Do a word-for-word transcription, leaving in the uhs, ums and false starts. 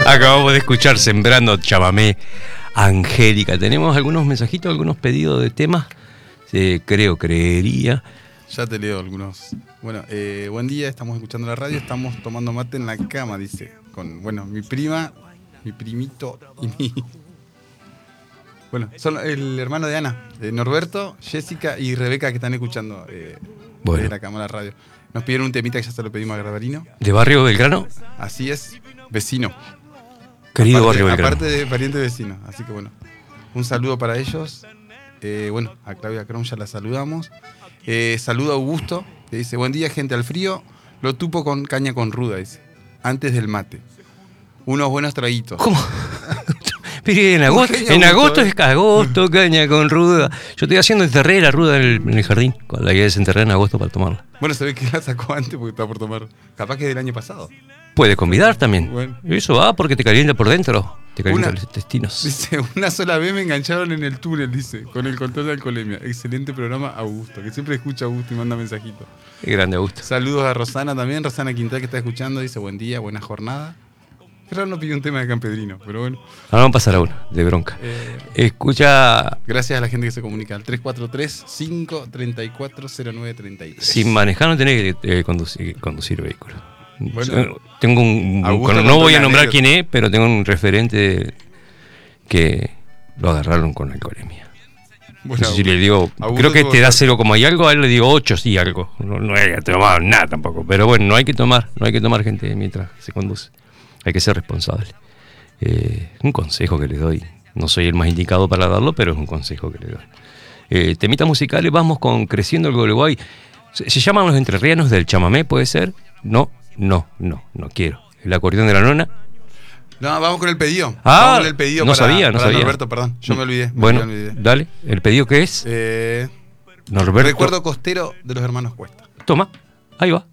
Acabamos de escuchar Sembrando Chamamé, Angélica. Tenemos algunos mensajitos, algunos pedidos de temas. Eh, creo, creería. Ya te leo algunos. Bueno, eh, buen día, estamos escuchando la radio, estamos tomando mate en la cama, dice. Con, bueno, mi prima, mi primito y mi... Bueno, son el hermano de Ana, eh, Norberto, Jessica y Rebeca, que están escuchando eh, bueno. desde la cama la radio. Nos pidieron un temita que ya se lo pedimos a Grabarino. ¿De Barrio Belgrano? Así es, vecino. Querido aparte, Barrio Belgrano. Aparte de pariente vecino, así que bueno, un saludo para ellos. Eh, bueno, a Claudia Cron ya la saludamos. Eh, saludo a Augusto, que dice, buen día, gente al frío. Lo tupo con caña con ruda, dice. Antes del mate. Unos buenos traguitos. ¿Cómo? Pero en agosto, en agosto es agosto, caña con ruda. Yo estoy haciendo enterré la ruda en el, en el jardín. Cuando la que desenterré en agosto para tomarla. Bueno, se ve que la sacó antes porque está por tomar. Capaz que del año pasado. Puede convidar también. Bueno. Eso va porque te calienta por dentro. Te calienta Una, los intestinos. Dice, una sola vez me engancharon en el túnel, dice, con el control de alcoholemia. Excelente programa, Augusto, que siempre escucha a Augusto y manda mensajitos. Qué grande, Augusto. Saludos a Rosana también, Rosana Quintal, que está escuchando, dice, buen día, buena jornada. Qué raro no pidió un tema de Campedrino, pero bueno. Ahora vamos a pasar a uno, de bronca. Eh, Escucha... Gracias a la gente que se comunica al tres cuatro tres, cinco tres cuatro, cero nueve tres tres. Sin manejar no tenés que eh, conducir, conducir vehículo. Bueno, tengo un... Augusto No voy a nombrar anécdota. quién es, pero tengo un referente que lo agarraron con alcoholemia. Bueno, No sé si le digo, Augusto creo que tuvo te da suerte. cero como hay algo, a él le digo ocho sí algo. No, no hay que tomar nada tampoco. Pero bueno, no hay que tomar, no hay que tomar gente mientras se conduce. Hay que ser responsable. Eh, un consejo que le doy. No soy el más indicado para darlo, pero es un consejo que le doy. Eh, temitas musicales, vamos con Creciendo el Uruguay. Se, se llaman los entrerrianos del chamamé, ¿puede ser? No, no, no, no quiero. El acordeón de la nona. No, vamos con el pedido. Ah, vamos con el pedido no para, sabía, no para sabía. Norberto, perdón. Yo me olvidé. Me Bueno, olvidé, me olvidé. dale. ¿El pedido qué es? Eh, Norberto. Recuerdo costero de los hermanos Cuesta. Toma, ahí va.